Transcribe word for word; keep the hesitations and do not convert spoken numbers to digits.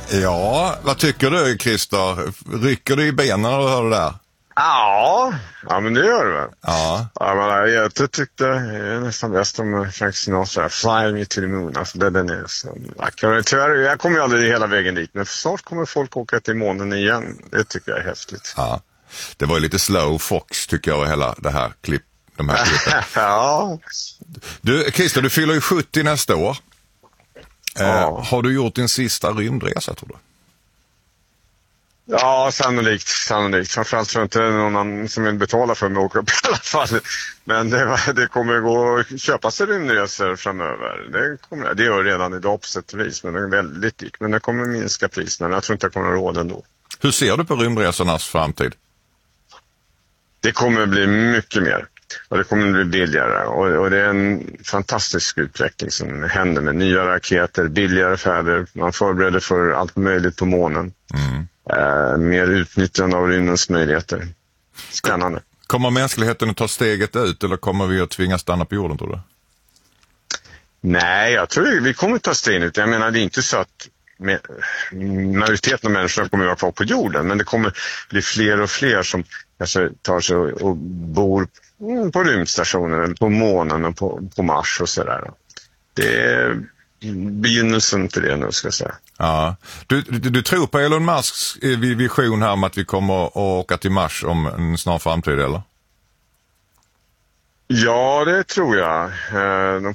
Ja, vad tycker du, Christer? Rycker du i benen när du hör det där? Ja, ja men det gör det väl. Ja. Ja, men jag tyckte jag är nästan bäst om Frank Sinatra, Fly Me to the Moon. Alltså det, den är så vacker. Tyvärr, jag kommer ju aldrig hela vägen dit, men snart kommer folk åka till månen igen. Det tycker jag är häftigt. Ja, det var ju lite slow fox tycker jag, hela det här klipp, de här klippen. Ja. Du, Christer, du fyller ju sjuttio nästa år. Ja. Eh, har du gjort din sista rymdresa, tror du? Ja, sannolikt, sannolikt. Framförallt tror jag inte någon annan som vill betala för mig att åka upp i alla fall. Men det, det kommer gå att köpa sig rymdresor framöver. Det, kommer, det gör redan idag på sätt och vis, men det är väldigt dyrt. Men det kommer minska priserna, jag tror inte jag kommer att råda ändå. Hur ser du på rymdresornas framtid? Det kommer bli mycket mer. Och det kommer bli billigare. Och, och det är en fantastisk utveckling som händer med nya raketer, billigare färder. Man förbereder för allt möjligt på månen. Mm. Uh, mer utnyttjande av rymdens möjligheter. Spännande. Kommer mänskligheten att ta steget ut eller kommer vi att tvingas stanna på jorden, tror du? Nej, jag tror vi kommer att ta steget ut. Jag menar, det är inte så att med, majoriteten av människorna kommer att vara kvar på jorden, men det kommer bli fler och fler som kanske tar sig och, och bor på rymdstationen, på månen och på, på Mars och sådär. Det är begynnelsen till det nu, ska jag säga. Ja. Du, du, du tror på Elon Musks vision här om att vi kommer att åka till Mars om en snar framtid, eller? Ja, det tror jag. De